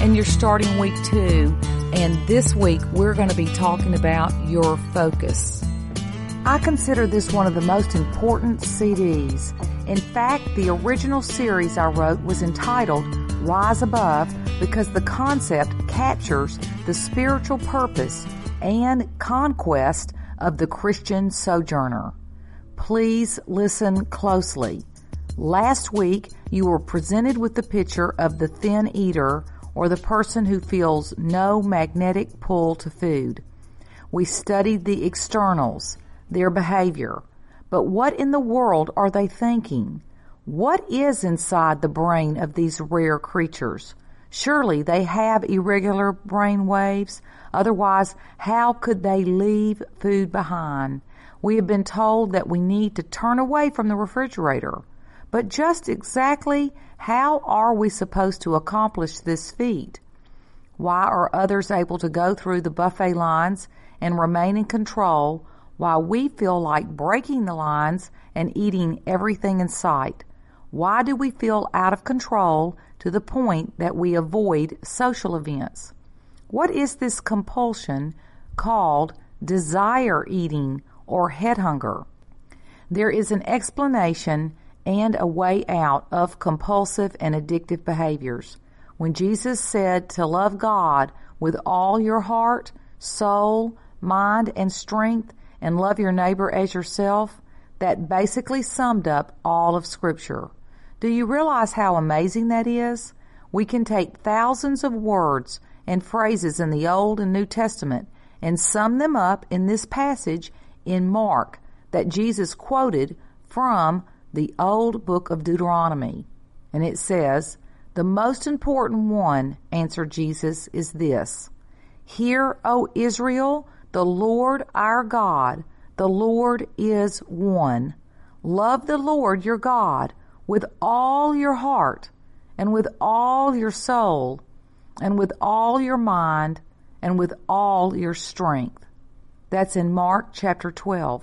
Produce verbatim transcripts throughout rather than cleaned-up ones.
and you're starting week two, and this week we're going to be talking about your focus. I consider this one of the most important C Ds. In fact, the original series I wrote was entitled Rise Above because the concept captures the spiritual purpose and conquest of the Christian sojourner. Please listen closely. Last week, you were presented with the picture of the thin eater, or the person who feels no magnetic pull to food. We studied the externals, their behavior. But what in the world are they thinking? What is inside the brain of these rare creatures? Surely they have irregular brain waves. Otherwise, how could they leave food behind? We have been told that we need to turn away from the refrigerator. But just exactly how are we supposed to accomplish this feat? Why are others able to go through the buffet lines and remain in control while we feel like breaking the lines and eating everything in sight? Why do we feel out of control to the point that we avoid social events? What is this compulsion called desire eating or head hunger? There is an explanation and a way out of compulsive and addictive behaviors. When Jesus said to love God with all your heart, soul, mind, and strength, and love your neighbor as yourself, that basically summed up all of Scripture. Do you realize how amazing that is? We can take thousands of words and phrases in the Old and New Testament and sum them up in this passage in Mark that Jesus quoted from the old book of Deuteronomy. And it says, "The most important one," answered Jesus, "is this. Hear, O Israel, the Lord our God, the Lord is one. Love the Lord your God with all your heart and with all your soul and with all your mind and with all your strength." That's in Mark chapter twelve.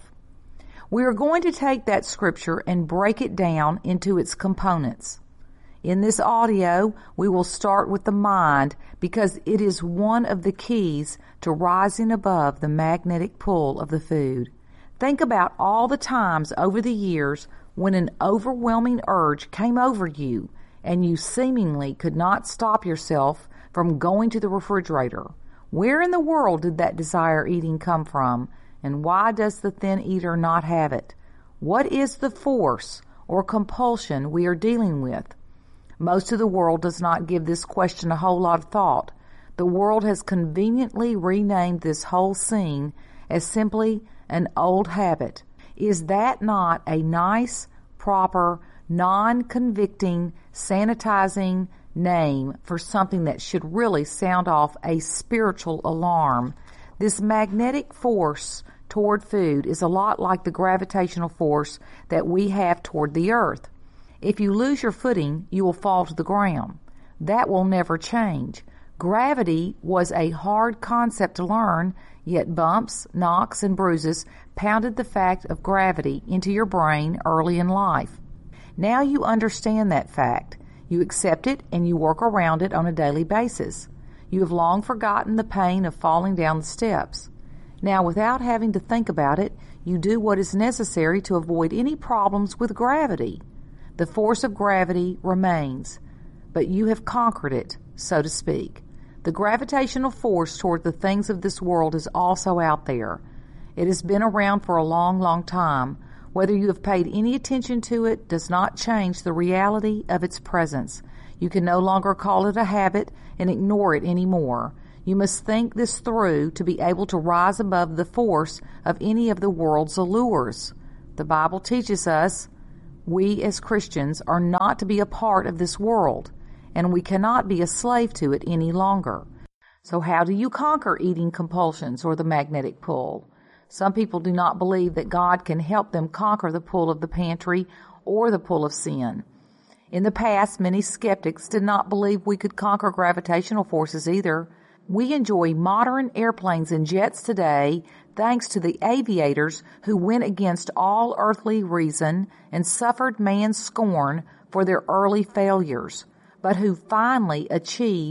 We are going to take that scripture and break it down into its components. In this audio, we will start with the mind because it is one of the keys to rising above the magnetic pull of the food. Think about all the times over the years when an overwhelming urge came over you and you seemingly could not stop yourself from going to the refrigerator. Where in the world did that desire eating come from? And why does the thin eater not have it? What is the force or compulsion we are dealing with? Most of the world does not give this question a whole lot of thought. The world has conveniently renamed this whole scene as simply an old habit. Is that not a nice, proper, non-convicting, sanitizing name for something that should really sound off a spiritual alarm? This magnetic force toward food is a lot like the gravitational force that we have toward the earth. If you lose your footing, you will fall to the ground. That will never change. Gravity was a hard concept to learn, yet bumps, knocks, and bruises pounded the fact of gravity into your brain early in life. Now you understand that fact. You accept it and you work around it on a daily basis. You have long forgotten the pain of falling down the steps. Now, without having to think about it, you do what is necessary to avoid any problems with gravity. The force of gravity remains, but you have conquered it, so to speak. The gravitational force toward the things of this world is also out there. It has been around for a long, long time. Whether you have paid any attention to it does not change the reality of its presence. You can no longer call it a habit and ignore it anymore. You must think this through to be able to rise above the force of any of the world's allures. The Bible teaches us we as Christians are not to be a part of this world, and we cannot be a slave to it any longer. So how do you conquer eating compulsions or the magnetic pull? Some people do not believe that God can help them conquer the pull of the pantry or the pull of sin. In the past, many skeptics did not believe we could conquer gravitational forces either. We enjoy modern airplanes and jets today thanks to the aviators who went against all earthly reason and suffered man's scorn for their early failures, but who finally achieved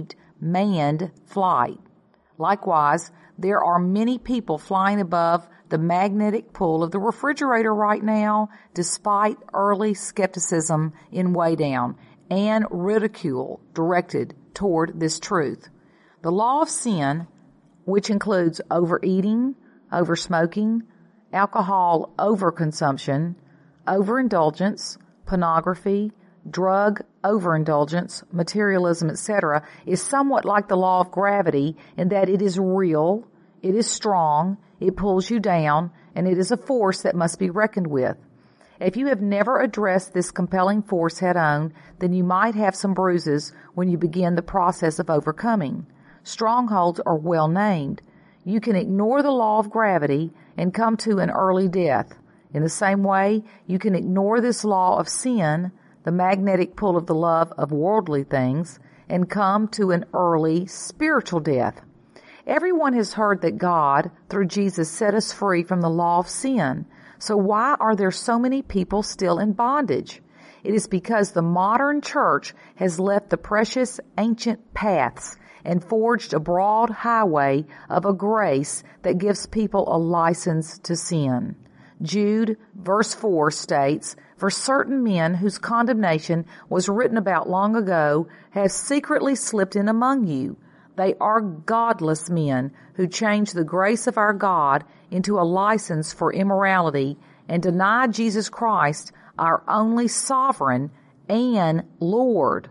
manned flight. Likewise, there are many people flying above the magnetic pull of the refrigerator right now, despite early skepticism in Way Down and ridicule directed toward this truth. The law of sin, which includes overeating, oversmoking, alcohol overconsumption, overindulgence, pornography, drug overindulgence, materialism, et cetera, is somewhat like the law of gravity in that it is real, it is strong, it pulls you down, and it is a force that must be reckoned with. If you have never addressed this compelling force head on, then you might have some bruises when you begin the process of overcoming. Strongholds are well named. You can ignore the law of gravity and come to an early death. In the same way, you can ignore this law of sin, the magnetic pull of the love of worldly things, and come to an early spiritual death. Everyone has heard that God, through Jesus, set us free from the law of sin. So why are there so many people still in bondage? It is because the modern church has left the precious ancient paths and forged a broad highway of a grace that gives people a license to sin. Jude, verse four states, "For certain men whose condemnation was written about long ago have secretly slipped in among you. They are godless men who change the grace of our God into a license for immorality and deny Jesus Christ, our only sovereign and Lord."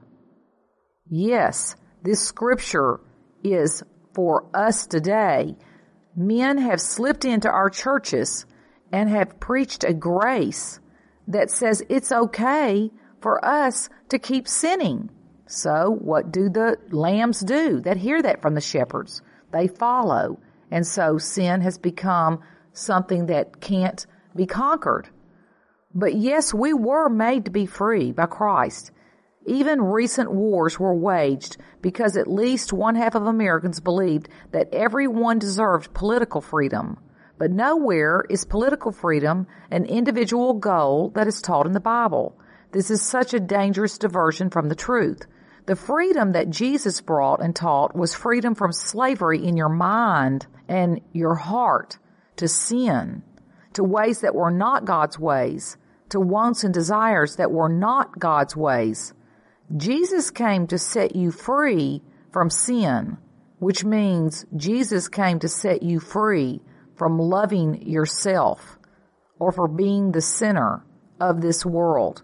Yes, this scripture is for us today. Men have slipped into our churches and have preached a grace that says it's okay for us to keep sinning. So what do the lambs do that hear that from the shepherds? They follow. And so sin has become something that can't be conquered. But yes, we were made to be free by Christ. Even recent wars were waged because at least one half of Americans believed that everyone deserved political freedom. But nowhere is political freedom an individual goal that is taught in the Bible. This is such a dangerous diversion from the truth. The freedom that Jesus brought and taught was freedom from slavery in your mind and your heart to sin, to ways that were not God's ways, to wants and desires that were not God's ways. Jesus came to set you free from sin, which means Jesus came to set you free from loving yourself or for being the center of this world.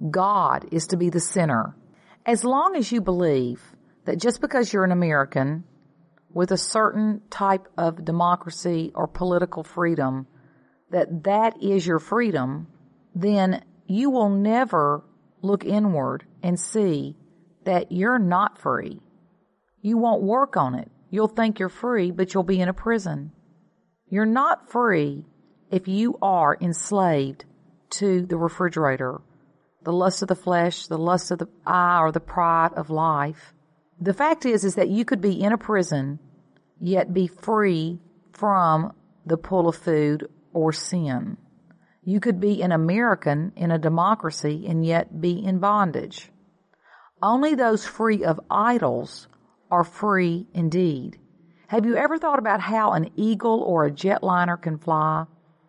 God is to be the center. As long as you believe that just because you're an American with a certain type of democracy or political freedom, that that is your freedom, then you will never look inward and see that you're not free. You won't work on it. You'll think you're free, but you'll be in a prison. You're not free if you are enslaved to the refrigerator, the lust of the flesh, the lust of the eye, or the pride of life. The fact is, is that you could be in a prison, yet be free from the pull of food or sin. You could be an American in a democracy and yet be in bondage. Only those free of idols are free indeed. Have you ever thought about how an eagle or a jetliner can fly?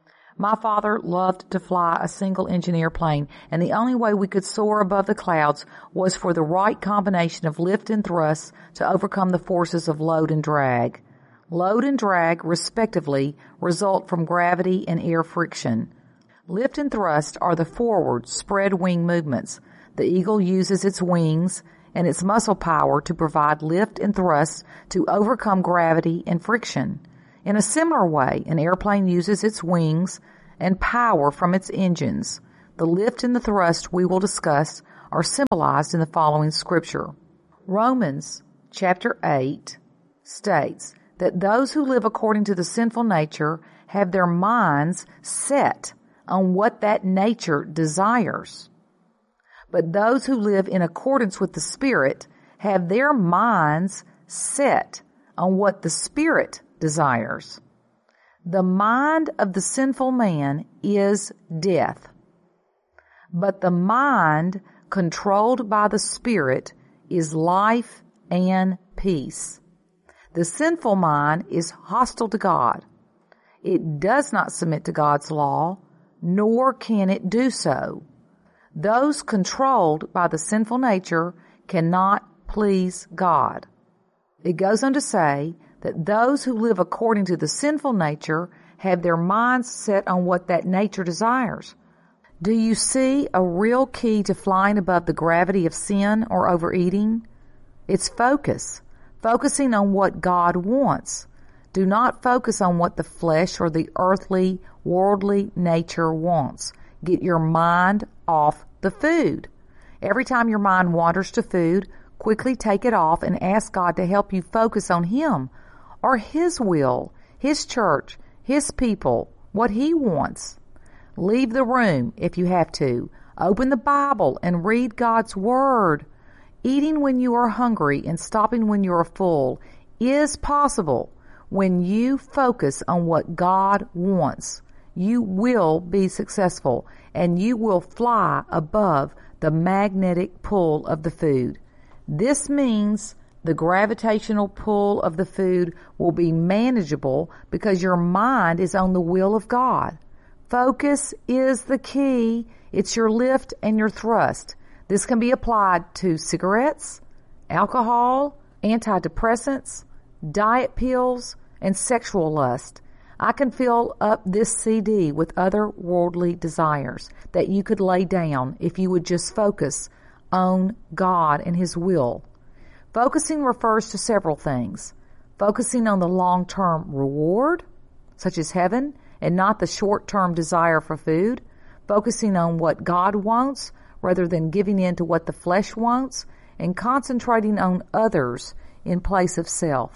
My father loved to fly a single-engine airplane, and the only way we could soar above the clouds was for the right combination of lift and thrust to overcome the forces of load and drag. Load and drag, respectively, result from gravity and air friction. Lift and thrust are the forward, spread wing movements. The eagle uses its wings and its muscle power to provide lift and thrust to overcome gravity and friction. In a similar way, an airplane uses its wings and power from its engines. The lift and the thrust we will discuss are symbolized in the following scripture. Romans chapter eight states that those who live according to the sinful nature have their minds set on what that nature desires. But those who live in accordance with the Spirit have their minds set on what the Spirit desires. The mind of the sinful man is death, but the mind controlled by the Spirit is life and peace. The sinful mind is hostile to God. It does not submit to God's law, nor can it do so. Those controlled by the sinful nature cannot please God. It goes on to say that those who live according to the sinful nature have their minds set on what that nature desires. Do you see a real key to flying above the gravity of sin or overeating? It's focus. Focusing on what God wants. Do not focus on what the flesh or the earthly, worldly nature wants. Get your mind off the food. Every time your mind wanders to food, quickly take it off and ask God to help you focus on Him or His will, His church, His people, what He wants. Leave the room if you have to. Open the Bible and read God's Word. Eating when you are hungry and stopping when you are full is possible when you focus on what God wants. You will be successful and you will fly above the magnetic pull of the food. This means the gravitational pull of the food will be manageable because your mind is on the will of God. Focus is the key. It's your lift and your thrust. This can be applied to cigarettes, alcohol, antidepressants, diet pills, and sexual lust. I can fill up this C D with other worldly desires that you could lay down if you would just focus on God and His will. Focusing refers to several things. Focusing on the long-term reward, such as heaven, and not the short-term desire for food. Focusing on what God wants rather than giving in to what the flesh wants, and concentrating on others in place of self.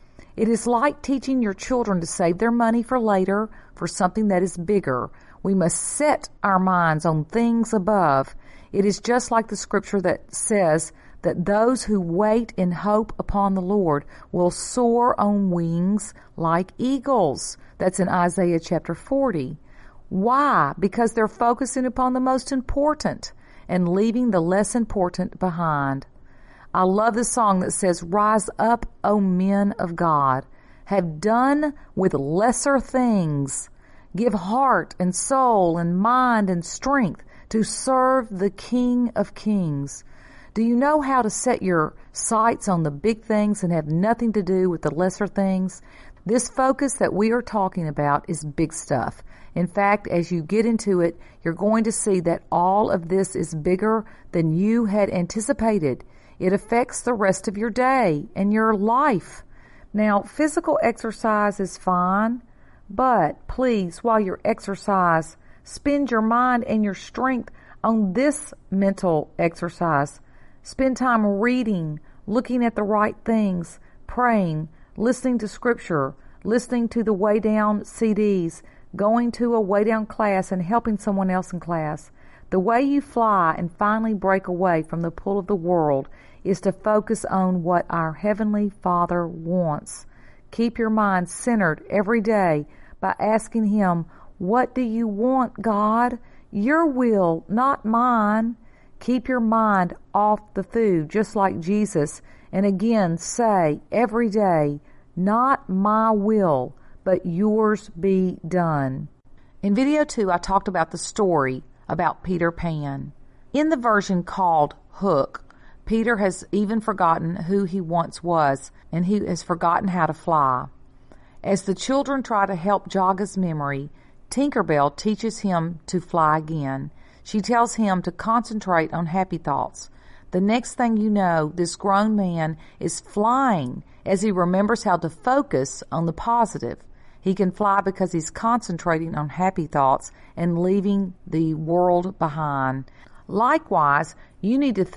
It is like teaching your children to save their money for later for something that is bigger. We must set our minds on things above. It is just like the scripture that says that those who wait in hope upon the Lord will soar on wings like eagles. That's in Isaiah chapter forty. Why? Because they're focusing upon the most important and leaving the less important behind. I love the song that says, "Rise up, O men of God, have done with lesser things. Give heart and soul and mind and strength to serve the King of Kings." Do you know how to set your sights on the big things and have nothing to do with the lesser things? This focus that we are talking about is big stuff. In fact, as you get into it, you're going to see that all of this is bigger than you had anticipated. It affects the rest of your day and your life. Now, physical exercise is fine, but please, while you exercise, spend your mind and your strength on this mental exercise. Spend time reading, looking at the right things, praying, listening to scripture, listening to the Way Down C Ds, going to a Way Down class and helping someone else in class. The way you fly and finally break away from the pull of the world is to focus on what our Heavenly Father wants. Keep your mind centered every day by asking Him, "What do you want, God? Your will, not mine." Keep your mind off the food, just like Jesus, and again say every day, "Not my will, but yours be done." In video two, I talked about the story about Peter Pan. In the version called Hook, Peter has even forgotten who he once was, and he has forgotten how to fly. As the children try to help jog his memory, Tinkerbell teaches him to fly again. She tells him to concentrate on happy thoughts. The next thing you know, this grown man is flying as he remembers how to focus on the positive. He can fly because he's concentrating on happy thoughts and leaving the world behind. Likewise, you need to think